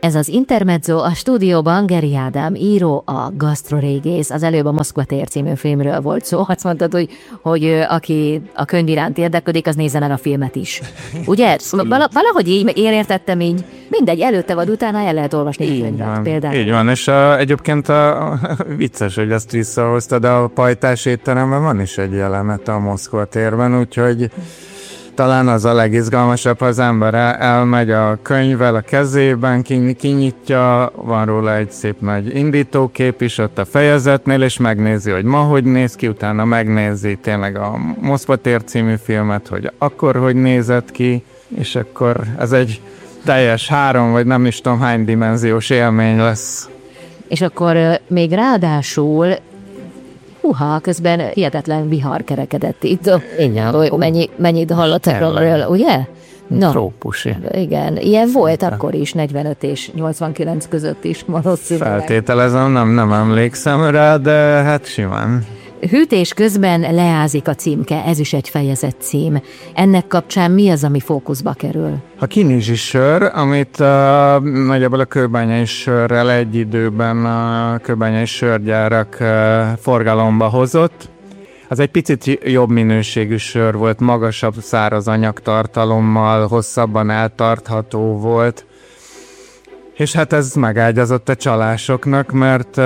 Ez az Intermezzo, a stúdióban Geri Ádám író, a gasztrorégész. Az előbb a Moszkva tér című filmről volt szó. Azt mondtad, hogy aki a könyv iránt érdeklődik, az nézzen el a filmet is. Ugye? Valahogy így, én értettem így. Mindegy, előtte vagy utána el lehet olvasni a könyvet például. Így van, és egyébként vicces, hogy ezt visszahoztad, de a Pajtás étteremben van is egy jelenet a Moszkva térben, úgyhogy talán az a legizgalmasabb, ha az ember elmegy a könyvvel a kezében, kinyitja, van róla egy szép nagy indítókép is ott a fejezetnél, és megnézi, hogy ma hogy néz ki, utána megnézi tényleg a Moszkva tér című filmet, hogy akkor hogy nézett ki, és akkor ez egy teljes 3 vagy nem is tudom hány dimenziós élmény lesz. És akkor még ráadásul közben hihetetlen vihar kerekedett itt. Igen. Mennyit hallottak róla, ugye? Trópusi. Igen, ilyen volt akkor is, 45 és 89 között is valószínűleg. Feltételezem, nem emlékszem rá, de hát simán. Hűtés közben leázik a címke, ez is egy fejezet cím. Ennek kapcsán mi az, ami fókuszba kerül? A kinizsi sör, amit nagyjából a kőbányai sörrel egy időben a kőbányai sörgyárak forgalomba hozott. Az egy picit jobb minőségű sör volt, magasabb száraz anyagtartalommal, hosszabban eltartható volt. És hát ez megágyazott a csalásoknak, mert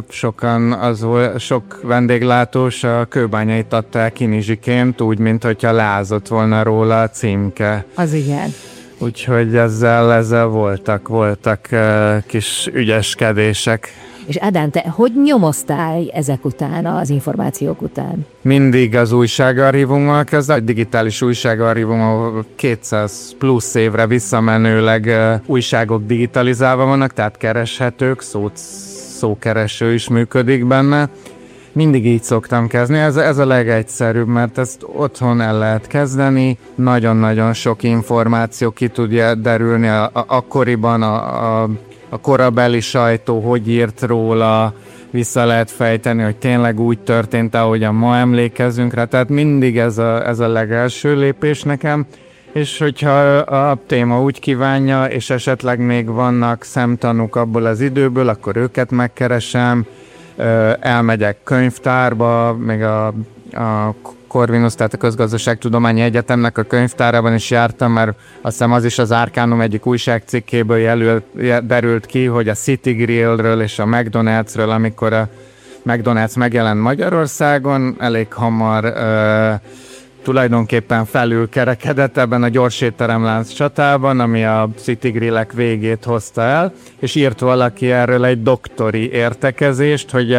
sok vendéglátós a kőbányait adta el kinizsiként, úgy, mint hogyha leázott volna róla a címke. Az igen. Úgyhogy ezzel voltak kis ügyeskedések. És Ádám, te hogy nyomoztál ezek után, az információk után? Mindig az újságarchívummal kezdve, a digitális újságarchívum 200 plusz évre visszamenőleg újságok digitalizálva vannak, tehát kereshetők, szókereső is működik benne. Mindig így szoktam kezdeni, ez a legegyszerűbb, mert ezt otthon el lehet kezdeni, nagyon-nagyon sok információ ki tudja derülni akkoriban a korabeli sajtó hogy írt róla, vissza lehet fejteni, hogy tényleg úgy történt, ahogyan ma emlékezünk rá. Tehát mindig ez a legelső lépés nekem, és hogyha a téma úgy kívánja, és esetleg még vannak szemtanúk abból az időből, akkor őket megkeresem, elmegyek könyvtárba, még a Corvinus, tehát a Közgazdaságtudományi Egyetemnek a könyvtárában is jártam, mert azt hiszem az is az Arcanum egyik újságcikkéből derült ki, hogy a City Grillről és a McDonald'sről, amikor a McDonald's megjelent Magyarországon, elég hamar tulajdonképpen felülkerekedett ebben a gyors étteremlánc csatában, ami a City Grillek végét hozta el, és írt valaki erről egy doktori értekezést, hogy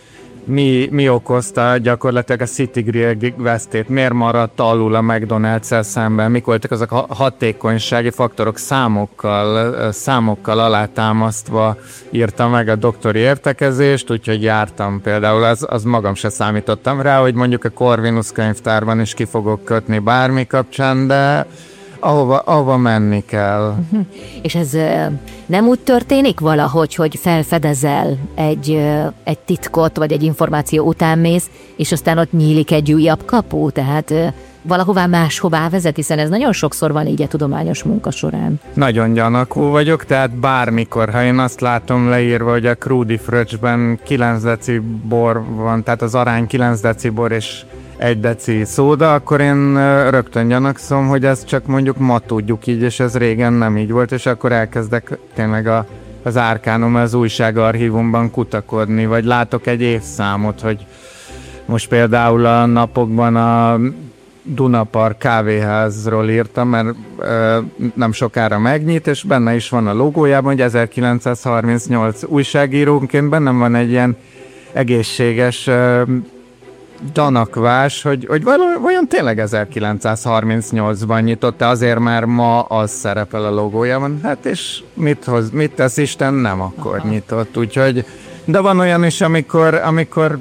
mi okozta gyakorlatilag a City Grill vesztét, miért maradt alul a McDonald's-el szemben, mik voltak azok a hatékonysági faktorok, számokkal alátámasztva írta meg a doktori értekezést, úgyhogy jártam például, az magam se számítottam rá, hogy mondjuk a Corvinus könyvtárban is ki fogok kötni bármi kapcsán, de ahova menni kell. És ez nem úgy történik valahogy, hogy felfedezel egy titkot, vagy egy információ után mész, és aztán ott nyílik egy újabb kapu, tehát valahová máshová vezet, hiszen ez nagyon sokszor van így a tudományos munka során. Nagyon gyanakú vagyok, tehát bármikor, ha én azt látom leírva, hogy a Krúdi fröccsben 9 deci bor van, tehát az arány 9 deci bor és 1 deci szóda, akkor én rögtön gyanakszom, hogy ezt csak mondjuk ma tudjuk így, és ez régen nem így volt, és akkor elkezdek tényleg az Arcanum, az újságarchívumban kutakodni, vagy látok egy évszámot, hogy most például a napokban a Dunapark kávéházról írtam, mert nem sokára megnyit, és benne is van a logójában, hogy 1938 újságírónként bennem van egy ilyen egészséges gyanakvás, hogy vajon tényleg 1938-ban nyitott-e, azért már ma az szerepel a logójában. Hát és mit tesz Isten, nem akkor nyitott, úgyhogy, de van olyan is, amikor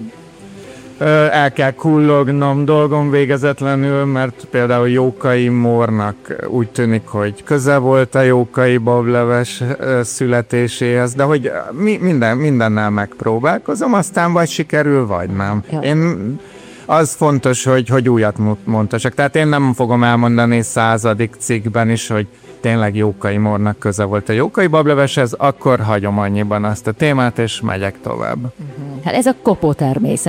el kell kullognom dolgom végezetlenül, mert például Jókai Mórnak úgy tűnik, hogy köze volt a Jókai bableves születéséhez, de hogy mindennel megpróbálkozom, aztán vagy sikerül, vagy nem. Ja. Én az fontos, hogy újat mondtassak. Tehát én nem fogom elmondani 100. cikkben is, hogy tényleg Jókai Mórnak köze volt a Jókai bableveshez, akkor hagyom annyiban azt a témát, és megyek tovább. Hát ez a kopó természet.